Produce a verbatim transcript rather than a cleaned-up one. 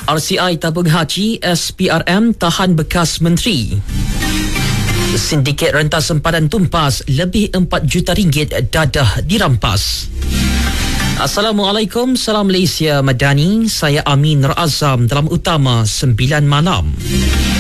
R C I tabung haji S P R M tahan bekas menteri. Sindiket rentas sempadan tumpas lebih empat juta ringgit dadah dirampas. Assalamualaikum, salam Malaysia Madani. Saya Amin Razam dalam Utama sembilan malam.